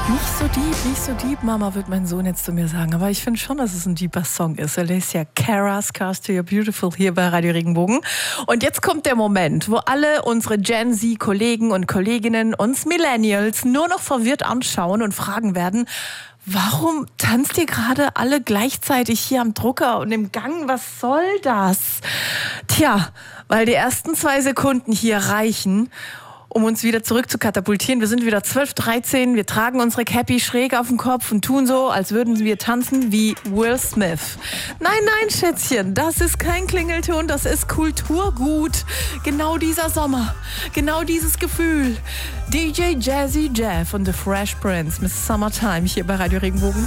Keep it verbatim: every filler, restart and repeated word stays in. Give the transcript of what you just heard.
Nicht so deep, nicht so deep, Mama, wird mein Sohn jetzt zu mir sagen. Aber ich finde schon, dass es ein deeper Song ist. Alicia Caras, Cars to Your Beautiful, hier bei Radio Regenbogen. Und jetzt kommt der Moment, wo alle unsere Gen Z-Kollegen und Kolleginnen uns Millennials nur noch verwirrt anschauen und fragen werden, warum tanzt ihr gerade alle gleichzeitig hier am Drucker und im Gang? Was soll das? Tja, weil die ersten zwei Sekunden hier reichen, um uns wieder zurück zu katapultieren. Wir sind wieder zwölf, dreizehn, wir tragen unsere Cappy schräg auf dem Kopf und tun so, als würden wir tanzen wie Will Smith. Nein, nein, Schätzchen, das ist kein Klingelton, das ist Kulturgut. Genau dieser Sommer, genau dieses Gefühl. D J Jazzy Jeff und The Fresh Prince mit Summertime hier bei Radio Regenbogen.